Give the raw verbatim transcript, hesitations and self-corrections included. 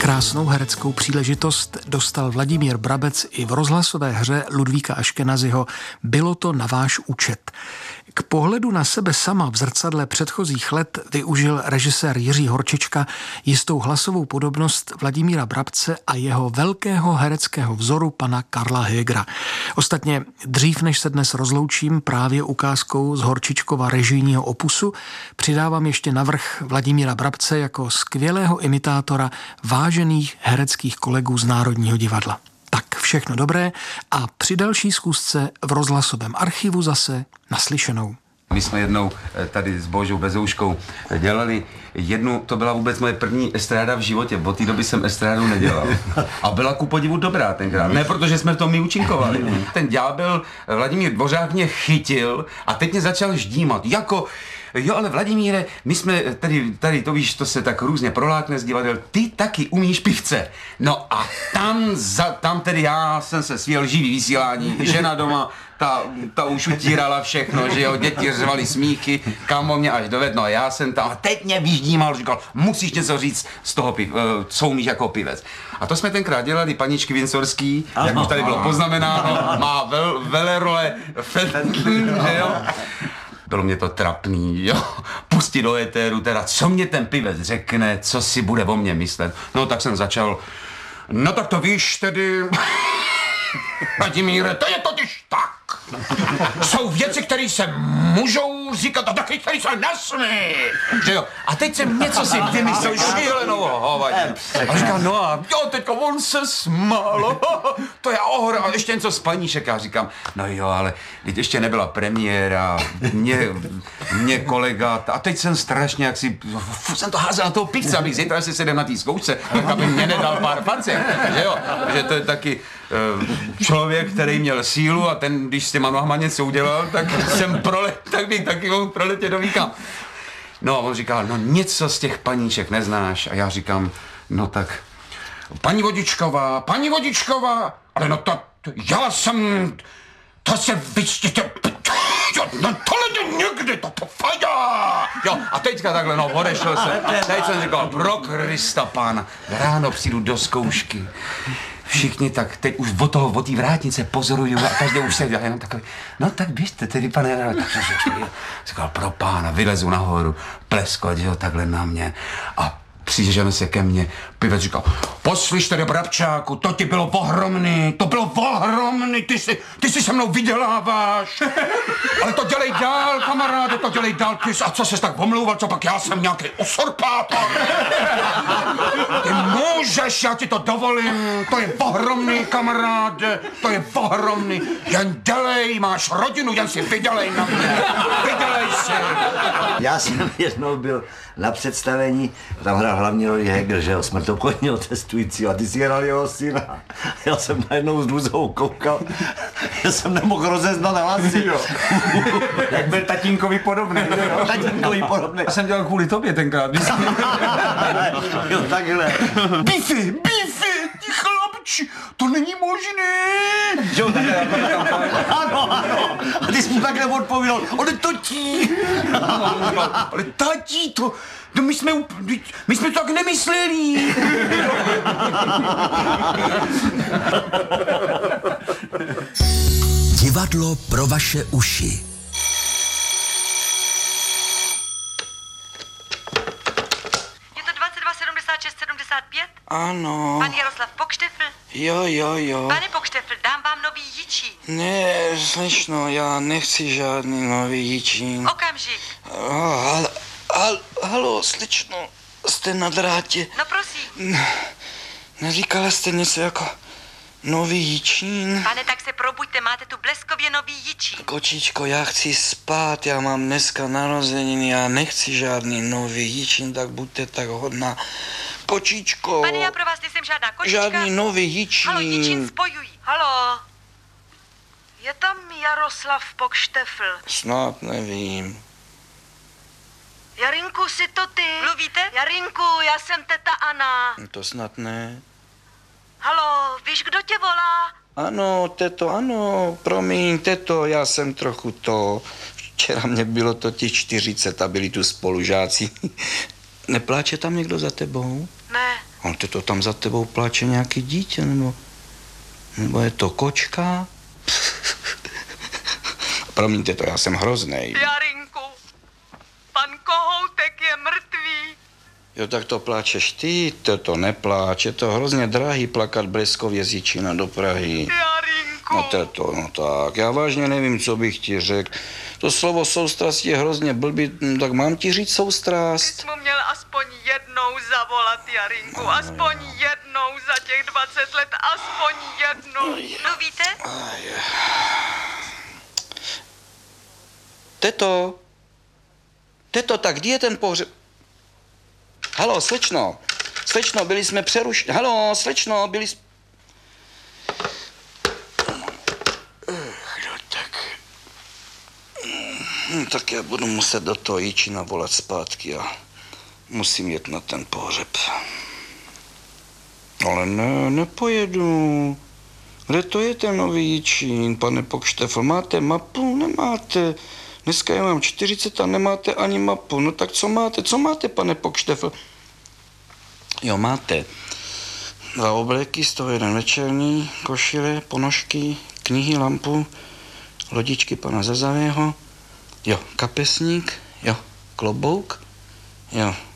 Krásnou hereckou příležitost dostal Vladimír Brabec i v rozhlasové hře Ludvíka Aškenaziho Bylo to na váš účet. K pohledu na sebe sama v zrcadle předchozích let využil režisér Jiří Horčička jistou hlasovou podobnost Vladimíra Brabce a jeho velkého hereckého vzoru pana Karla Högera. Ostatně dřív, než se dnes rozloučím právě ukázkou z Horčičkova režijního opusu, přidávám ještě navrch Vladimíra Brabce jako skvělého imitátora vážených hereckých kolegů z Národního divadla. Tak všechno dobré a při další zkusce v rozhlasovém archivu zase naslyšenou. My jsme jednou tady s Božou Bezouškou dělali jednu, to byla vůbec moje první estráda v životě, od té doby jsem estrádu nedělal. A byla ku podivu dobrá tenkrát, ne protože jsme v tom my účinkovali. Ten ďábel Vladimír Dvořák mě chytil a teď mě začal ždímat, jako jo, ale Vladimíre, my jsme tady, tady to víš, to se tak různě prolákne z divadel, ty taky umíš pivce. No a tam, za, tam tedy já jsem se svěl živý vysílání, žena doma, ta, ta už utírala všechno, že jo, děti řvali smíchy, kámo mě až dovedno a já jsem tam a teď mě vyždímal, říkal, musíš něco říct z toho, piv, co umíš jako pivec. A to jsme tenkrát dělali paničky Vincorský, jak už tady bylo poznamenáno, má vel, velerole Fentlin, že jo. Bylo mě to trapný, jo, pustit do éteru, teda co mě ten pivec řekne, co si bude o mně myslet. No tak jsem začal, no tak to víš tedy, Vladimíre, to je totiž tak. Jsou věci, které se můžou říkat a taky, které se nesmí, že jo. A teď jsem něco si vymyslel šílenou hovadinu. A říkal, no a jo, teďka on se smál, to je ohra. A ještě něco z paníšek a říkám, no jo, ale teď ještě nebyla premiéra, mě, mě kolega, a teď jsem strašně jak si, furt jsem to házel na toho pizza, abych zítra si sedem na té zkoušce, tak aby mě nedal pár facek, že jo, že to je taky člověk, který měl sílu a ten, když s těma nohama něco udělal, tak jsem prolet, tak bych taky mohl proletět do víka. No, on říkal, no něco z těch paníček neznáš a já říkám, no tak, paní Vodičková, paní Vodičková, ale no to, to já jsem, to se vyčtěte, no tohle to někdy, to to fajá. Jo, a teďka takhle, no, odešel jsem, teď jsem říkal, pro Krista pána, ráno přijdu do zkoušky. Všichni tak teď už od toho, od té vrátnice pozorují a každý už se dělá jenom takový, no tak běžte tedy, pane, říkal, pro pána, vylezu nahoru, pleskovat, že jo, takhle na mě a přižeme se ke mně, pivec říkal, poslyš tady, Brabčáku, to ti bylo ohromný, to bylo ohromný, ty si, ty si se mnou vyděláváš, ale to dělej dál, kamaráde, to dělej dál, ty jsi, a co ses tak omlouval, co pak já jsem nějaký usurpátor, ty můžeš, já ti to dovolím, to je ohromný, kamaráde, to je ohromný, jen dělej, máš rodinu, jen si vydělej na mě, vydělej si. Já jsem jednou byl na představení, tam hrál hlavní roli Heger, že jo, smrtokodního testujícího a ty si hrál jeho syna. Já jsem najednou s Luzou koukal, já jsem nemohl rozeznat hlasy, jo. Jak byl tatínkovi podobný, jo? Tatínkovi podobný. Já jsem dělal kvůli tobě tenkrát, jo, takhle. Bífy, bífy, ty chlapči, to není možné. Jo, takhle. Ano, ano. A ty jsi mu takhle odpověděl, ale tatí. Ale tatí, to, no my jsme, my jsme to tak nemysleli. Divadlo pro vaše uši. Je to dvacet dva sedmdesát šest sedmdesát pět? Ano. Pan Jaroslav Pokštefl? Jo, jo, jo. Pane Pokštefl, dám vám nový jičín. Ne, slečno, já nechci žádný nový jičín. Okamžik. Oh, hal, hal, halo, slečno, jste na drátě. No prosím. Neříkala jste něco jako nový jičín? Pane, tak se probuďte, máte tu bleskově nový jičín. Kočičko, já chci spát, já mám dneska narozeniny, já nechci žádný nový jičín, tak buďte tak hodná. Kočičko. Pane, já pro vás nejsem žádná kočička. Žádný nový jičín. Halo, jičín spojují. Halo. Je tam Jaroslav Pokštefl? Snad nevím. Jarinku, jsi to ty? Mluvíte? Jarinku, já jsem teta Anna. To snad ne. Halo, víš, kdo tě volá? Ano, teto, ano, promiň, teto, já jsem trochu to. Včera mě bylo totiž čtyřicet a byli tu spolužáci. Nepláče tam někdo za tebou? Ne. On to tam za tebou pláče nějaký dítě, nebo, nebo je to kočka? Promiňte to, já jsem hroznej. Jarinku, pan Kohoutek je mrtvý. Jo, tak to pláčeš ty, to to nepláč, je to hrozně drahý plakat Breskově z Jičína do Prahy. Jarinku. No to, to, no tak, já vážně nevím, co bych ti řekl. To slovo soustrast je hrozně blbý, no, tak mám ti říct soustrast? Jsi mu měl aspoň jednou zavolat, Jarinku, aspoň jednou za těch dvacet let, aspoň jednou. No víte? Teto, teto, tak kdy je ten pohřeb? Halo, slečno, slečno, byli jsme přerušeni. Halo, slečno, byli jsme... No tak... Hm, tak já budu muset do toho Jičína volat zpátky a musím jet na ten pohřeb. Ale ne, nepojedu. Kde to je ten nový Jičín, pane Pokštefl? Máte mapu? Nemáte. Dneska já mám čtyřicet a nemáte ani mapu. No tak co máte? Co máte, pane Pokštefl? Jo, máte. Dva obleky, z toho jeden večerní, košile, ponožky, knihy, lampu, lodičky pana Zazavého, jo, kapesník, jo, klobouk, jo,